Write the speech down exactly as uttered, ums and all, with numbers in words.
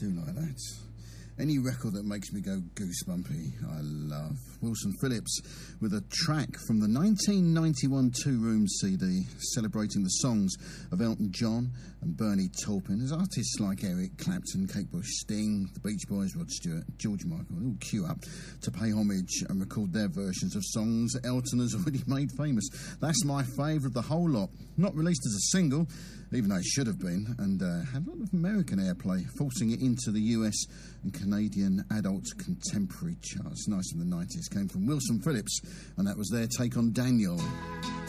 do like that. Any record that makes me go goosebumpy, I love. Wilson Phillips with a track from the nineteen ninety-one Two Room C D celebrating the songs of Elton John and Bernie Taupin. There's artists like Eric Clapton, Kate Bush, Sting, the Beach Boys, Rod Stewart, George Michael, all queue up to pay homage and record their versions of songs that Elton has already made famous. That's my favourite of the whole lot. Not released as a single, even though it should have been, and uh, had a lot of American airplay, forcing it into the U S and Canadian adult contemporary charts. Nice from the nineties, came from Wilson Phillips, and that was their take on Daniel.